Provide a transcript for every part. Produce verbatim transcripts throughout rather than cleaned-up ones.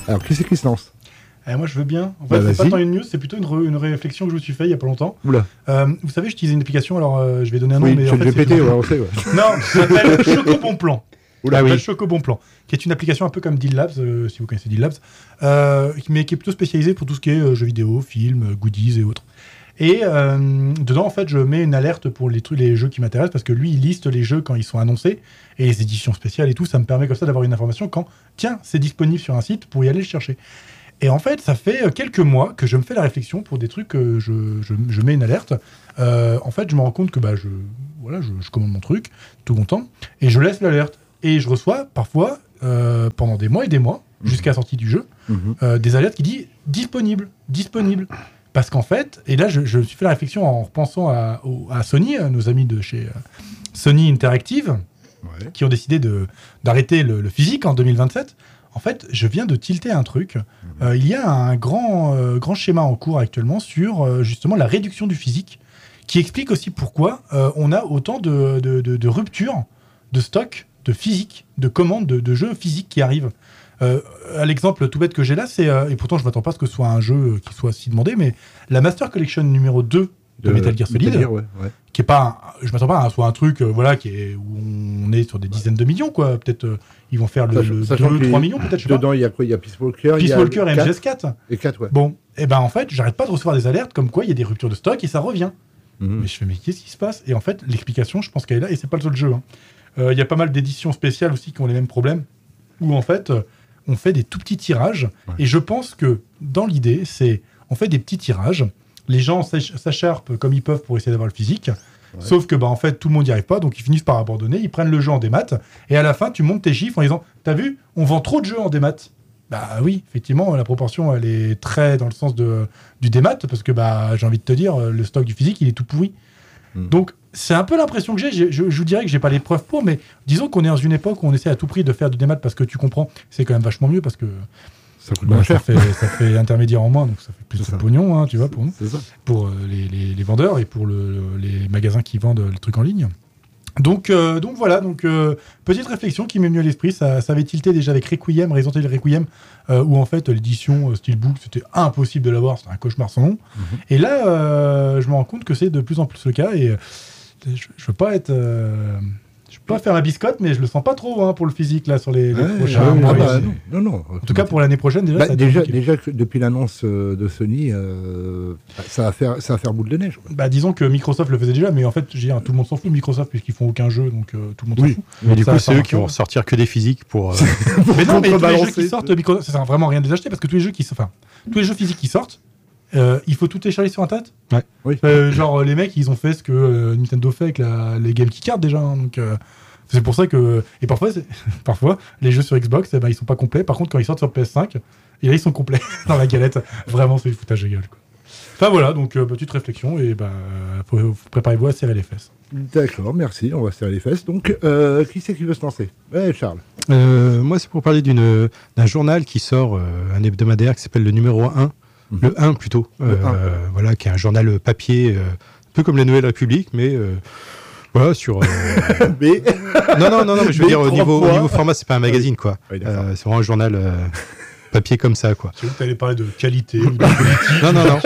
Alors, qui c'est qui se lance? Eh, moi, je veux bien. En fait, bah, c'est pas tant une news, c'est plutôt une, re- une réflexion que je me suis fait il y a pas longtemps. Oula. Euh, vous savez, j'utilise une application, alors euh, je vais donner un nom, Oui, mais en fait, G P T, c'est- ouais, on sait, ouais. Non, ça s'appelle Chocobon Plan. Oula, Ça oui. s'appelle Chocobon Plan, qui est une application un peu comme Deal Labs, euh, si vous connaissez Deal Labs, euh, mais qui est plutôt spécialisée pour tout ce qui est euh, jeux vidéo, films, euh, goodies et autres. Et euh, dedans, en fait, je mets une alerte pour les trucs, les jeux qui m'intéressent, parce que lui, il liste les jeux quand ils sont annoncés, et les éditions spéciales et tout, ça me permet comme ça d'avoir une information quand, tiens, c'est disponible sur un site pour y aller le chercher. Et en fait, ça fait quelques mois que je me fais la réflexion pour des trucs que je, je, je mets une alerte. Euh, en fait, je me rends compte que bah, je, voilà, je, je commande mon truc, tout content, et je laisse l'alerte. Et je reçois parfois, euh, pendant des mois et des mois, mmh. jusqu'à la sortie du jeu, mmh. euh, des alertes qui disent disponible, disponible. Parce qu'en fait, et là, je, je me suis fait la réflexion en repensant à, au, à Sony, à nos amis de chez euh, Sony Interactive, ouais. qui ont décidé de, d'arrêter le, le physique en deux mille vingt-sept. En fait, je viens de tilter un truc. Mmh. Euh, il y a un grand, euh, grand schéma en cours actuellement sur euh, justement la réduction du physique, qui explique aussi pourquoi euh, on a autant de, de, de, de ruptures de stock, de physique, de commandes, de, de jeux physiques qui arrivent. Euh, à l'exemple tout bête que j'ai là, c'est, euh, et pourtant je ne m'attends pas à ce que ce soit un jeu qui soit si demandé, mais la Master Collection numéro deux de, de Metal Gear Solid, Metal Gear, ouais, ouais. qui est pas, un, je ne m'attends pas à soit un truc euh, voilà, qui est, où on est sur des dizaines de millions, quoi. Peut-être euh, ils vont faire le, le deux, trois millions, peut-être. Dedans, il y a quoi? Il y a Peace Walker, Peace Walker et M G S quatre. Et quatre, ouais. Bon, et ben en fait, j'arrête pas de recevoir des alertes comme quoi il y a des ruptures de stock et ça revient. Mm-hmm. Mais je fais, mais qu'est-ce qui se passe? Et en fait, l'explication, je pense qu'elle est là, et c'est pas le seul jeu. Il hein. euh, y a pas mal d'éditions spéciales aussi qui ont les mêmes problèmes, où en fait, euh, on fait des tout petits tirages, ouais. et je pense que dans l'idée, c'est on fait des petits tirages, les gens s'acharpent comme ils peuvent pour essayer d'avoir le physique, ouais. sauf que bah, en fait, tout le monde n'y arrive pas, donc ils finissent par abandonner, ils prennent le jeu en démat, et à la fin, tu montes tes chiffres en disant, t'as vu, on vend trop de jeux en démat. Bah oui, effectivement, la proportion, elle est très dans le sens de, du démat, parce que bah, j'ai envie de te dire, le stock du physique, il est tout pourri. Mm. Donc, c'est un peu l'impression que j'ai. Je, je, je vous dirais que j'ai pas les preuves pour, mais disons qu'on est dans une époque où on essaie à tout prix de faire du démat parce que tu comprends, c'est quand même vachement mieux parce que ça coûte moins cher. Ça fait, ça fait intermédiaire en moins, donc ça fait plus c'est de ça. Pognon, hein, tu vois, pour nous, pour euh, les, les, les vendeurs et pour le, le, les magasins qui vendent le truc en ligne. Donc, euh, donc voilà, donc euh, petite réflexion qui m'est venue à l'esprit. Ça, ça avait tilté déjà avec Requiem, Resident Evil Requiem, euh, où en fait l'édition euh, Steelbook c'était impossible de l'avoir, c'était un cauchemar sans nom. Mm-hmm. Et là, euh, je me rends compte que c'est de plus en plus le cas. Et euh, je, je veux pas être, euh, je peux pas faire la biscotte, mais je le sens pas trop hein, pour le physique là sur les, les ouais, prochains mois. Ah, bah, non, non, non. En tout cas pour l'année prochaine déjà. Bah, ça déjà, déjà que depuis l'annonce euh, de Sony, euh, ça va faire, ça va faire boule de neige. Quoi. Bah disons que Microsoft le faisait déjà, mais en fait, j'ai tout le monde s'en fout de Microsoft puisqu'ils font aucun jeu, donc euh, tout le monde oui. s'en fout. Mais du ça, coup, c'est eux qui vont sortir que des physiques pour. Euh... mais non, mais tous les jeux qui sortent, Microsoft, ça sert vraiment à rien de les acheter parce que tous les jeux qui, enfin, tous les jeux physiques qui sortent. Euh, il faut tout télécharger sur Internet. Ouais. Oui. Euh, genre les mecs, ils ont fait ce que euh, Nintendo fait avec la, les Game Key Cards déjà. Hein, donc euh, c'est pour ça que et parfois, parfois les jeux sur Xbox, eh ben, ils sont pas complets. Par contre, quand ils sortent sur P S cinq, et là ils sont complets dans la galette. Vraiment, c'est du foutage de gueule. Quoi. Enfin voilà, donc euh, petite réflexion et bah faut, faut préparez-vous à serrer les fesses. D'accord, merci. On va serrer les fesses. Donc, euh, qui c'est qui veut se lancer? Ouais, Charles. Euh, moi, c'est pour parler d'une d'un journal qui sort euh, un hebdomadaire qui s'appelle le numéro un. Mmh. Le un plutôt, le euh, un. Voilà, qui est un journal papier, euh, un peu comme la Nouvelle République, mais euh, voilà sur. Euh... mais non non non non, mais je veux mais dire au niveau, au niveau format, c'est pas un magazine quoi. Oui, euh, c'est vraiment un journal euh, papier comme ça quoi. Tu veux que tu allais parler de qualité ou de politique? Non non non.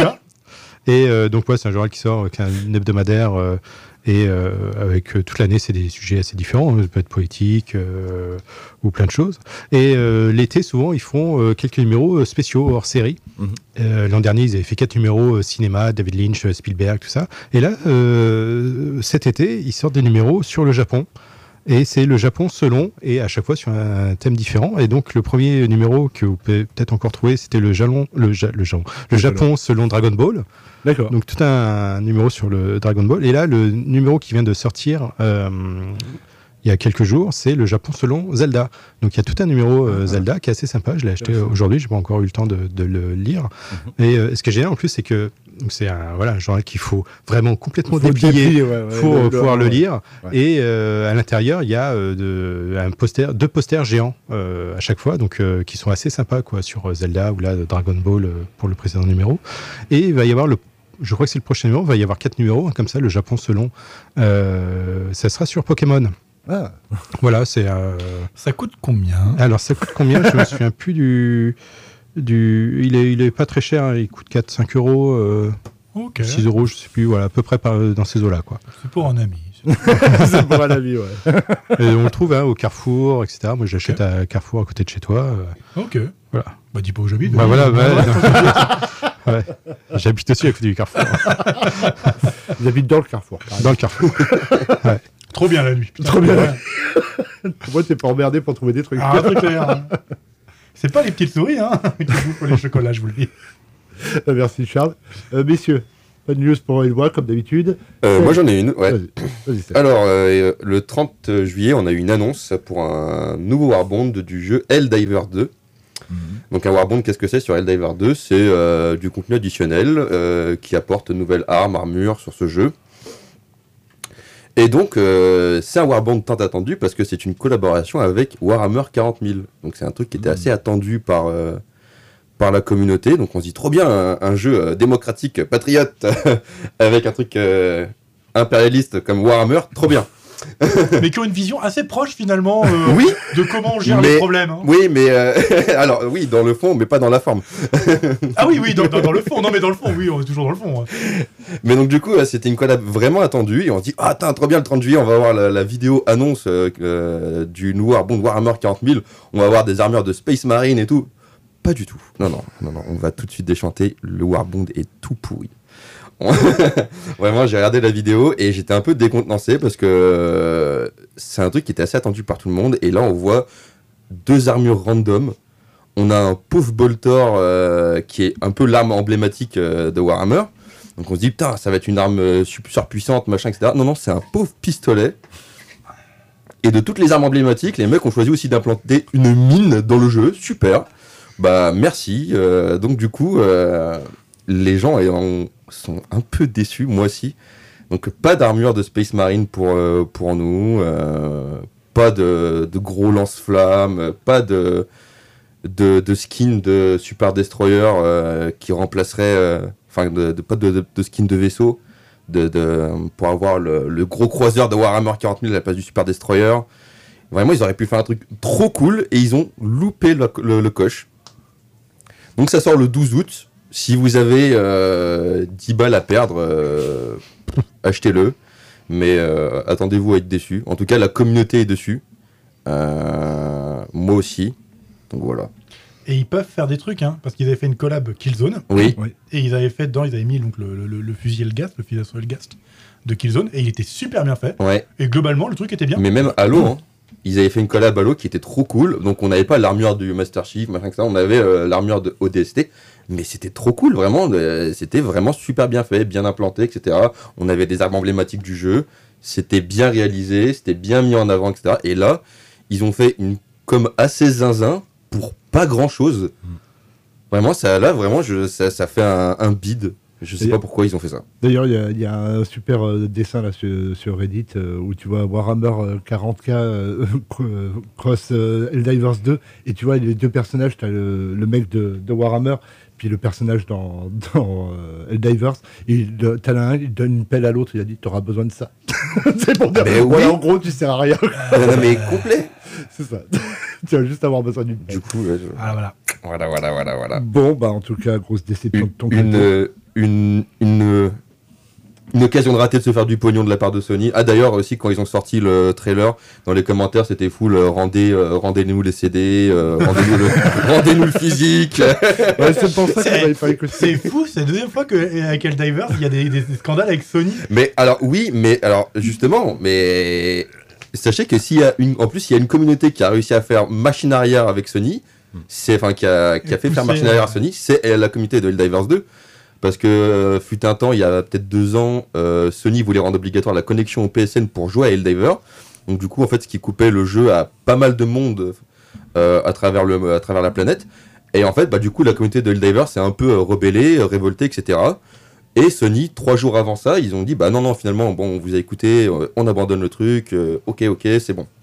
Et euh, donc ouais, c'est un journal qui sort, qui est un hebdomadaire. Euh, Et euh, avec euh, toute l'année, c'est des sujets assez différents. Ça peut être politique euh, ou plein de choses. Et euh, l'été, souvent, ils font euh, quelques numéros spéciaux hors série. Mm-hmm. Euh, l'an dernier, ils avaient fait quatre numéros euh, cinéma, David Lynch, Spielberg, tout ça. Et là, euh, cet été, ils sortent des numéros sur le Japon. Et c'est le Japon selon, et à chaque fois sur un thème différent. Et donc, le premier numéro que vous pouvez peut-être encore trouver, c'était le, jalon, le, ja, le, jalon, le Japon selon Dragon Ball. D'accord. Donc, tout un, un numéro sur le Dragon Ball. Et là, le numéro qui vient de sortir euh, il y a quelques jours, c'est le Japon selon Zelda. Donc, il y a tout un numéro euh, Zelda qui est assez sympa. Je l'ai acheté aujourd'hui, je n'ai pas encore eu le temps de, de le lire. Mm-hmm. Et euh, ce qui est génial en plus, c'est que c'est un, voilà, un journal qu'il faut vraiment complètement déplier ouais, ouais, pour le, pouvoir le, le lire. Ouais. Et euh, à l'intérieur, il y a euh, de, un poster, deux posters géants euh, à chaque fois, donc, euh, qui sont assez sympas quoi, sur Zelda ou là, Dragon Ball euh, pour le précédent numéro. Et il va y avoir le Je crois que c'est le prochain numéro, il va y avoir quatre numéros, hein, comme ça, le Japon selon. Euh, ça sera sur Pokémon. Ah. Voilà, c'est. Euh... Ça coûte combien? Alors, ça coûte combien? Je me souviens plus du. du, il est, il est pas très cher, hein, il coûte quatre cinq euros, euh, okay. six euros, je sais plus, voilà, à peu près par, dans ces eaux-là, quoi. C'est pour un ami. C'est pour un ami, ouais. Et on le trouve hein, au Carrefour, et cetera. Moi, j'achète okay. à Carrefour à côté de chez toi. Euh, ok. Voilà. Bah, dis pas où j'habite. Bah, voilà, bah, ouais. Ouais. J'habite aussi à côté du Carrefour. J'habite dans le Carrefour. Dans le Carrefour. Ouais. Trop bien la nuit. Putain, trop bien. Ouais. Moi, t'es pas emmerdé pour trouver des trucs. Ah, c'est clair. Hein. C'est pas les petites souris hein, qui bouffent les chocolats, je vous le dis. Merci, Charles. Euh, messieurs, pas de news pour Eloi, comme d'habitude. Euh, moi, j'en ai une, ouais. Vas-y. Vas-y, Alors, euh, le trente juillet, on a eu une annonce pour un nouveau Warbond du jeu Helldivers deux. Mm-hmm. Donc, un Warbond, qu'est-ce que c'est sur Helldivers deux? C'est euh, du contenu additionnel euh, qui apporte de nouvelles armes, armures sur ce jeu. Et donc, euh, c'est un Warbond tant attendu parce que c'est une collaboration avec Warhammer quarante mille. Donc, c'est un truc qui était assez attendu par, euh, par la communauté. Donc, on se dit trop bien, un, un jeu euh, démocratique, patriote, avec un truc euh, impérialiste comme Warhammer, trop bien. Mais qui ont une vision assez proche finalement euh, oui, de comment on gère mais, les problèmes. Hein. Oui, mais euh, alors oui, dans le fond, mais pas dans la forme. Ah oui, oui, dans, dans, dans le fond. Non, mais dans le fond, oui, on est toujours dans le fond. Hein. Mais donc du coup, c'était une collab vraiment attendue et on se dit ah t'as trop bien le trente juillet, on va avoir la, la vidéo annonce euh, euh, du nouveau Warbond Warhammer quarante mille, on va avoir des armures de Space Marine et tout. Pas du tout. Non non non non, on va tout de suite déchanter. Le Warbond est tout pourri. Vraiment, j'ai regardé la vidéo et j'étais un peu décontenancé parce que euh, c'est un truc qui était assez attendu par tout le monde. Et là, on voit deux armures random. On a un pauvre Boltor euh, qui est un peu l'arme emblématique euh, de Warhammer. Donc on se dit, putain, ça va être une arme super puissante, machin, et cetera. Non, non, c'est un pauvre pistolet. Et de toutes les armes emblématiques, les mecs ont choisi aussi d'implanter une mine dans le jeu. Super. Bah, merci. Euh, donc, du coup, euh, les gens ont. sont un peu déçus, moi aussi. Donc pas d'armure de Space Marine pour, euh, pour nous, euh, pas de, de gros lance-flammes, pas de, de, de skin de Super Destroyer euh, qui remplacerait, enfin euh, de, de, pas de, de, de skin de vaisseau, de, de, pour avoir le, le gros croiseur de Warhammer quarante mille à la place du Super Destroyer. Vraiment, ils auraient pu faire un truc trop cool et ils ont loupé le, le, le coche. Donc ça sort le douze août. Si vous avez euh, dix balles à perdre, euh, achetez-le. Mais euh, attendez-vous à être déçus. En tout cas, la communauté est dessus. Euh, moi aussi. Donc voilà. Et ils peuvent faire des trucs, hein, parce qu'ils avaient fait une collab Killzone. Oui. Et ils avaient fait dedans, ils avaient mis donc, le, le, le fusil Elgast, le fusil Elgast de Killzone. Et il était super bien fait. Ouais. Et globalement, le truc était bien. Mais même Halo, hein. Ils avaient fait une collab Halo qui était trop cool. Donc on n'avait pas l'armure du Master Chief, machin que ça. On avait euh, l'armure de O D S T. Mais c'était trop cool, vraiment. Euh, c'était vraiment super bien fait, bien implanté, et cetera. On avait des armes emblématiques du jeu. C'était bien réalisé, c'était bien mis en avant, et cetera. Et là, ils ont fait une com assez zinzin pour pas grand-chose. Mm. Vraiment, ça, là, vraiment, je, ça, ça fait un, un bide. Je sais pas pourquoi ils ont fait ça. D'ailleurs, il y, y a un super euh, dessin là sur, sur Reddit euh, où tu vois Warhammer euh, quarante K euh, cross euh, Helldivers deux et tu vois les deux personnages, tu as le, le mec de, de Warhammer puis le personnage dans, dans euh, Helldivers, et t'as l'un, il donne une pelle à l'autre, il a dit t'auras besoin de ça. C'est pour dire, mais voilà, oui. en gros, tu sers à rien. Non, non, mais complet. C'est ça. Tu vas juste avoir besoin d'une pelle. Du coup, ouais, je... voilà, voilà. Voilà, voilà, voilà, voilà. Bon, bah, en tout cas, grosse déception une, de ton une, côté. Une, une, une occasion de rater de se faire du pognon de la part de Sony. Ah, d'ailleurs, aussi, quand ils ont sorti le trailer, dans les commentaires, c'était full, euh, rendez, euh, rendez-nous les C D, euh, rendez-nous, le, rendez-nous le physique. Ouais, c'est pour ça qu'il fallait que c'est fou, c'est la deuxième fois qu'avec Helldivers, il y a des, des, des scandales avec Sony. Mais alors, oui, mais alors, justement, mais sachez que s'il y a une, en plus, il y a une communauté qui a réussi à faire machine arrière avec Sony, c'est, enfin, qui a, qui a fait faire machine arrière à Sony, c'est la communauté de Helldivers deux. Parce que euh, fut un temps, il y a peut-être deux ans, euh, Sony voulait rendre obligatoire la connexion au P S N pour jouer à Helldivers. Donc du coup, en fait, ce qui coupait le jeu à pas mal de monde euh, à travers le, à travers la planète. Et en fait, bah du coup, la communauté de Helldivers s'est un peu euh, rebellée, euh, révoltée, et cetera. Et Sony, trois jours avant ça, ils ont dit, bah non, non, finalement, bon, on vous a écouté, euh, on abandonne le truc, euh, ok, ok, c'est bon.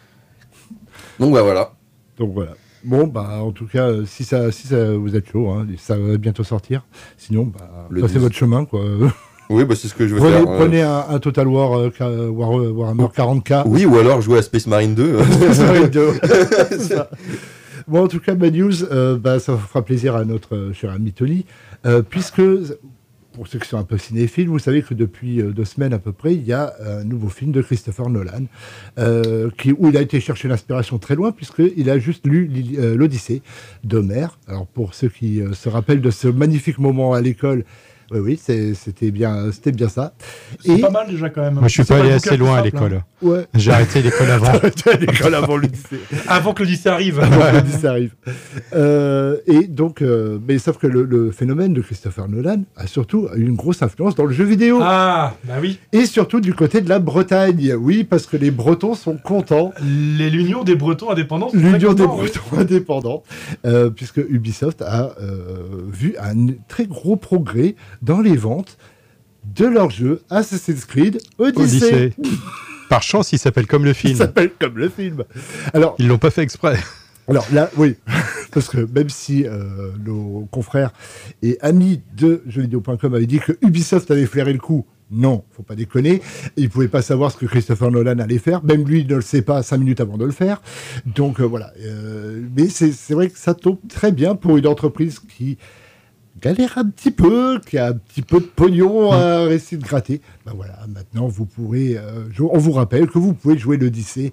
Donc bah voilà. Donc voilà. Bon, bah, en tout cas, si ça, si ça vous êtes chaud, hein, ça va bientôt sortir. Sinon, bah, passez douze votre chemin, quoi. Oui, bah, c'est ce que je veux prenez, faire. Prenez un, un Total War, euh, War, Warhammer quarante K. Oui, ou alors jouer à Space Marine deux. Space Marine deux. Ça. Bon, en tout cas, ma news, euh, bah, ça fera plaisir à notre euh, cher ami Tony, euh, puisque, pour ceux qui sont un peu cinéphiles, vous savez que depuis euh, deux semaines à peu près, il y a un nouveau film de Christopher Nolan, euh, qui, où il a été chercher l'inspiration très loin, puisqu'il a juste lu euh, l'Odyssée d'Homère. Alors, pour ceux qui euh, se rappellent de ce magnifique moment à l'école, oui, oui, c'est, c'était bien, c'était bien ça. C'est Et- pas mal déjà quand même. Moi, je suis C'est pas allé le assez bouquin loin à plus simple, l'école. Ouais. J'ai arrêté l'école avant. à l'école avant l'Odyssée. hein. Avant que l'Odyssée arrive. Avant que l'Odyssée arrive. Euh, et donc, euh, mais sauf que le, le phénomène de Christopher Nolan a surtout une grosse influence dans le jeu vidéo. Ah, bah oui. Et surtout du côté de la Bretagne. Oui, parce que les Bretons sont contents. Les- L'Union des Bretons indépendants. sont L'Union très des contents, oui. Bretons indépendants. Euh, puisque Ubisoft a euh, vu un très gros progrès dans les ventes de leur jeu Assassin's Creed Odyssey. Odyssée. Par chance, il s'appelle comme le Il film. s'appelle comme le film. Alors, Ils l'ont pas fait exprès. Alors là, oui, parce que même si euh, nos confrères et amis de jeuxvideo point com avaient dit que Ubisoft avait flairé le coup, non, faut pas déconner. Ils ne pouvaient pas savoir ce que Christopher Nolan allait faire. Même lui ne le sait pas cinq minutes avant de le faire. Donc euh, voilà. Euh, mais c'est, c'est vrai que ça tombe très bien pour une entreprise qui galère un petit peu, qui a un petit peu de pognon à essayer de gratter. Ben voilà, maintenant vous pourrez... euh, jouer- on vous rappelle que vous pouvez jouer l'Odyssée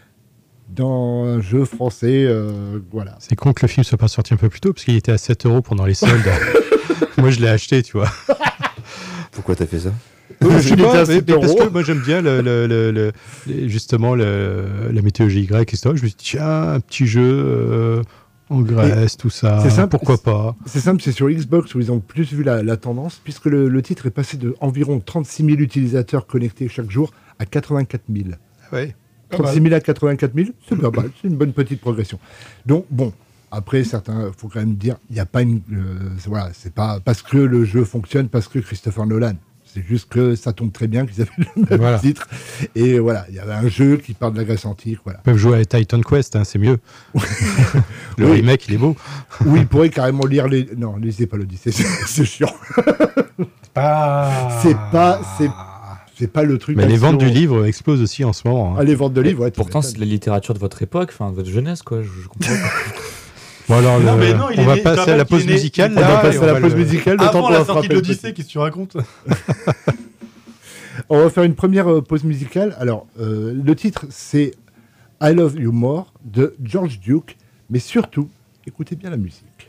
dans un jeu français, euh, voilà. C'est con que le film soit pas sorti un peu plus tôt, parce qu'il était à sept euros pendant les soldes. Moi, je l'ai acheté, tu vois. Pourquoi t'as fait ça? Je sais Il était à pas, mais, sept mais parce euros. que moi, j'aime bien le, le- le- le- les- justement le- la météorologie grecque, et cetera. Je me suis dit, tiens, un petit jeu euh, en Grèce, tout ça, c'est simple, pourquoi pas. C'est simple, c'est sur Xbox où ils ont plus vu la, la tendance, puisque le, le titre est passé de environ trente-six mille utilisateurs connectés chaque jour à quatre-vingt-quatre mille. Ouais. Pas mal. trente-six mille à quatre-vingt-quatre mille, c'est pas mal, c'est une bonne petite progression. Donc, bon, après, certains, faut quand même dire, il n'y a pas une. euh, c'est- voilà, c'est pas parce que le jeu fonctionne, parce que Christopher Nolan. C'est juste que ça tombe très bien qu'ils avaient le même Voilà. titre. Et voilà, il y avait un jeu qui parle de la Grèce antique, voilà. Ils peuvent jouer à Titan Quest, hein, c'est mieux. Le Oui. remake, il est beau. Ou ils pourraient carrément lire les. Non, lisez pas l'Odyssée, c'est, c'est chiant. Pas... C'est pas- c'est- C'est pas le truc. Mais les d'action. ventes du livre explosent aussi en ce moment. hein. Ah, les ventes de livres, ouais. tu Pourtant, m'étonnes. c'est de la littérature de votre époque, enfin de votre jeunesse, quoi. Je, je comprends pas. Bon, alors, Non, le- mais non, il on est va né- passer je à la rappelle pause qu'il est né- musicale. On là, va passer et à la va pause le- musicale. le temps Avant qu'on la va sortie frapper de le l'Odyssée, qu'est-ce que tu racontes? petit. On va faire une première euh, pause musicale. Alors, euh, le titre, c'est I Love You More de George Duke. Mais surtout, écoutez bien la musique.